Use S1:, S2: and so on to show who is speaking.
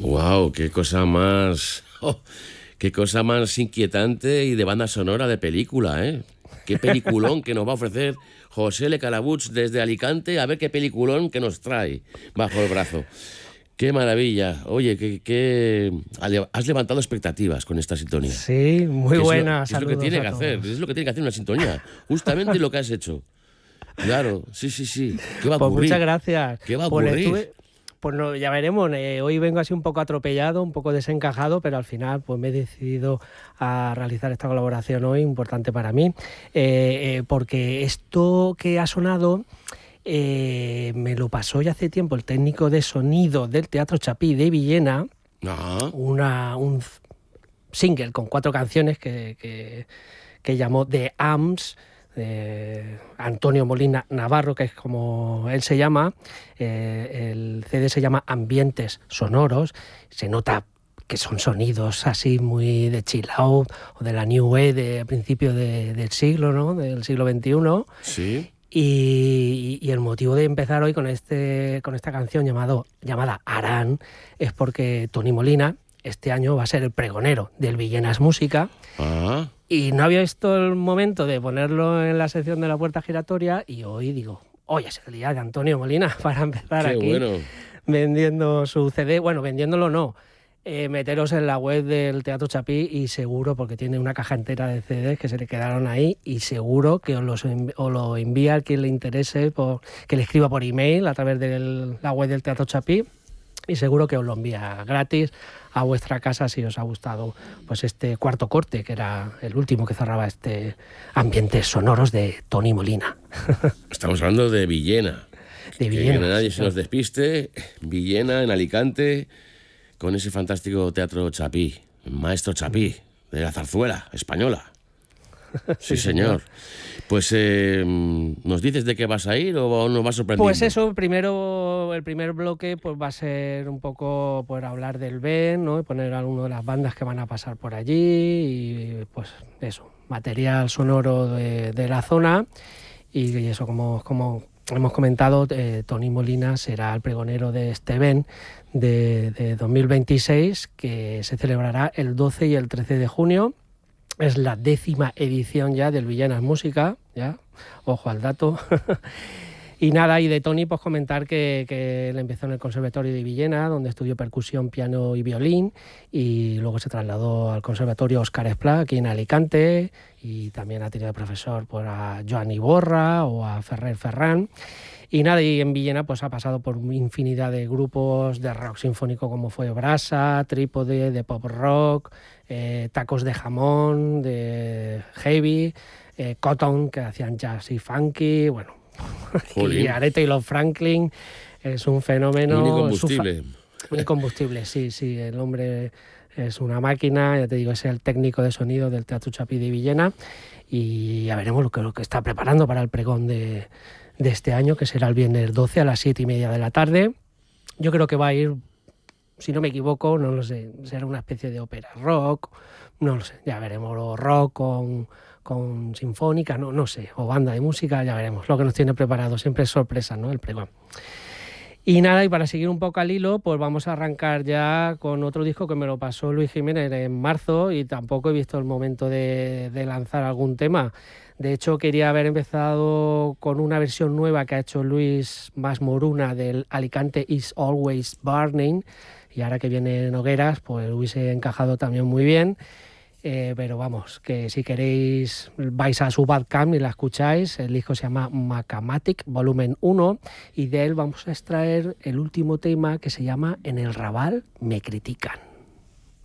S1: ¡Wow! ¡Qué cosa más... qué cosa más inquietante y de banda sonora de película, ¿eh? ¡Qué peliculón que nos va a ofrecer José L. Calabuig desde Alicante! A ver qué peliculón que nos trae bajo el brazo. ¡Qué maravilla! Oye, has levantado expectativas con esta sintonía.
S2: Sí, muy buena.
S1: Es lo que tiene que hacer, es lo que tiene que hacer una sintonía. Justamente lo que has hecho. Claro, sí. ¿Qué va a ocurrir?
S2: Pues muchas gracias.
S1: ¿Qué va a ocurrir?
S2: Pues no, ya veremos. Hoy vengo así un poco atropellado, un poco desencajado, pero al final pues me he decidido a realizar esta colaboración hoy, importante para mí, porque esto que ha sonado me lo pasó ya hace tiempo el técnico de sonido del Teatro Chapí de Villena, un single con 4 canciones que llamó The Amps, Antonio Molina Navarro, que es como él se llama. El CD se llama Ambientes Sonoros. Se nota que son sonidos así muy de chill out o de la New Wave de principio del siglo, ¿no? Del siglo XXI.
S1: Sí.
S2: Y el motivo de empezar hoy con esta canción llamada Arán es porque Toni Molina este año va a ser el pregonero del Villenas Música. Y no había visto el momento de ponerlo en la sección de la puerta giratoria y hoy digo, hoy es el día de Antonio Molina para empezar aquí vendiendo su CD. Bueno, vendiéndolo no, meteros en la web del Teatro Chapí y seguro, porque tiene una caja entera de CDs que se le quedaron ahí, y seguro que os lo envía al quien le interese, que le escriba por email a través de la web del Teatro Chapí. Y seguro que os lo envía gratis a vuestra casa si os ha gustado pues este cuarto corte, que era el último que cerraba este Ambientes Sonoros de Toni Molina.
S1: Estamos hablando de Villena.
S2: De Villena.
S1: Que nadie se nos despiste. Villena, en Alicante, con ese fantástico Teatro Chapí, el maestro Chapí, de la zarzuela española. Sí, señor. Pues, ¿nos dices de qué vas a ir o nos vas sorprendiendo?
S2: Pues eso, el primer bloque pues va a ser un poco por hablar del Ben, ¿no? Y poner algunas de las bandas que van a pasar por allí y pues eso, material sonoro de la zona. Y eso, como hemos comentado, Toni Molina será el pregonero de este Ben de 2026, que se celebrará el 12 y el 13 de junio. Es la 10ª edición ya del Villenas Música, ya, ojo al dato. Y nada, y de Toni pues comentar que él empezó en el Conservatorio de Villena, donde estudió percusión, piano y violín, y luego se trasladó al Conservatorio Óscar Esplá, aquí en Alicante, y también ha tenido de profesor pues, a Joan Iborra o a Ferrer Ferran. Y nada, y en Villena pues ha pasado por infinidad de grupos de rock sinfónico como fue Brasa, Trípode, de pop rock, Tacos de Jamón, de Heavy, Cotton, que hacían jazz y funky, bueno, y Aretha y Love Franklin es un fenómeno.
S1: Un incombustible.
S2: Un incombustible, sí, el hombre es una máquina, ya te digo, es el técnico de sonido del Teatro Chapí de Villena, y ya veremos lo que está preparando para el pregón de este año, que será el viernes 12 a las 7:30 de la tarde. Yo creo que va a ir, si no me equivoco, no lo sé, será una especie de ópera rock, no lo sé, ya veremos, o rock con sinfónica, no sé, o banda de música, ya veremos lo que nos tiene preparado, siempre es sorpresa, ¿no?, el pregón. Y nada, y para seguir un poco al hilo, pues vamos a arrancar ya con otro disco que me lo pasó Luis Jiménez en marzo y tampoco he visto el momento de lanzar algún tema. De hecho, quería haber empezado con una versión nueva que ha hecho Luis Masmoruna del Alicante Is Always Burning, y ahora que viene Nogueras, pues hubiese encajado también muy bien. Pero vamos, que si queréis vais a su Bandcamp y la escucháis. El disco se llama Macamatic Volumen 1 y de él vamos a extraer el último tema, que se llama En el Raval me critican.